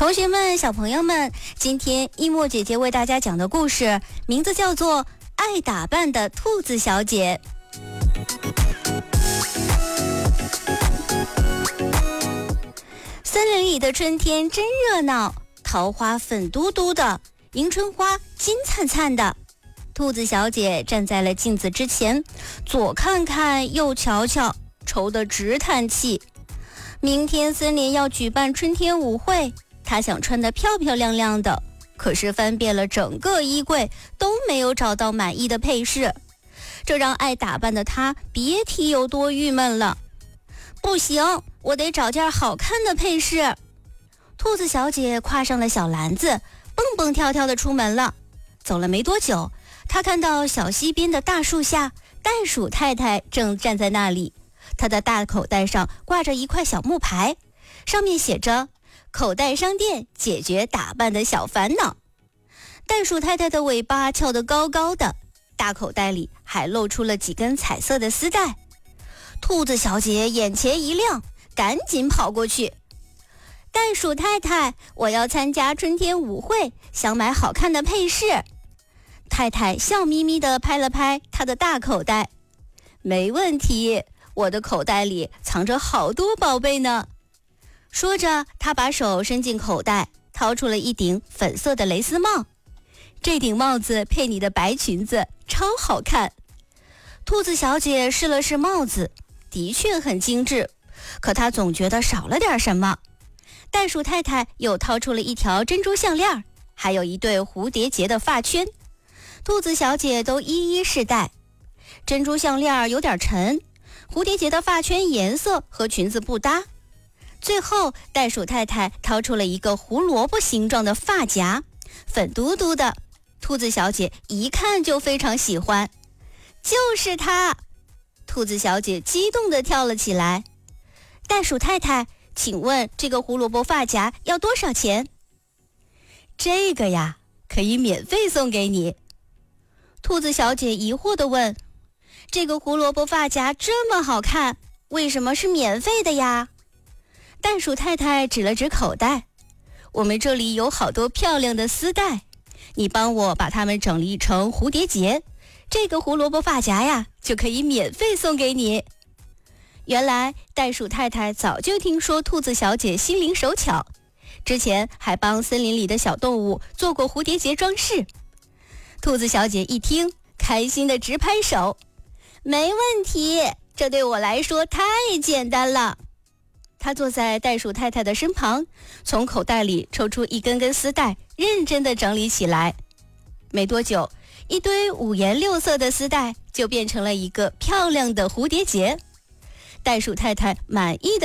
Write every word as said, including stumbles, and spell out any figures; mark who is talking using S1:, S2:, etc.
S1: 同学们，小朋友们，今天一莫姐姐为大家讲的故事名字叫做《爱打扮的兔子小姐》。森林里的春天真热闹，桃花粉嘟嘟的，迎春花金灿灿的。兔子小姐站在了镜子之前，左看看右瞧瞧，愁得直叹气。明天森林要举办春天舞会，她想穿得漂漂亮亮的，可是翻遍了整个衣柜都没有找到满意的配饰，这让爱打扮的她别提有多郁闷了。不行，我得找件好看的配饰。兔子小姐挎上了小篮子，蹦蹦跳跳地出门了。走了没多久，她看到小溪边的大树下，袋鼠太太正站在那里。她的大口袋上挂着一块小木牌，上面写着口袋商店，解决打扮的小烦恼。袋鼠太太的尾巴翘得高高的，大口袋里还露出了几根彩色的丝带。兔子小姐眼前一亮，赶紧跑过去。袋鼠太太，我要参加春天舞会，想买好看的配饰。太太笑眯眯地拍了拍她的大口袋，没问题，我的口袋里藏着好多宝贝呢。说着，她把手伸进口袋，掏出了一顶粉色的蕾丝帽。这顶帽子配你的白裙子，超好看。兔子小姐试了试帽子，的确很精致，可她总觉得少了点什么。袋鼠太太又掏出了一条珍珠项链，还有一对蝴蝶结的发圈。兔子小姐都一一试戴。珍珠项链有点沉，蝴蝶结的发圈颜色和裙子不搭。最后，袋鼠太太掏出了一个胡萝卜形状的发夹，粉嘟嘟的。兔子小姐一看就非常喜欢，就是它！兔子小姐激动地跳了起来。袋鼠太太，请问这个胡萝卜发夹要多少钱？这个呀，可以免费送给你。兔子小姐疑惑地问，这个胡萝卜发夹这么好看，为什么是免费的呀？袋鼠太太指了指口袋，我们这里有好多漂亮的丝带，你帮我把它们整理成蝴蝶结，这个胡萝卜发夹呀，就可以免费送给你。原来袋鼠太太早就听说兔子小姐心灵手巧，之前还帮森林里的小动物做过蝴蝶结装饰。兔子小姐一听，开心的直拍手，没问题，这对我来说太简单了。她坐在袋鼠太太的身旁，从口袋里抽出一根根丝带，认真地整理起来。没多久，一堆五颜六色的丝带就变成了一个漂亮的蝴蝶结。袋鼠太太满意的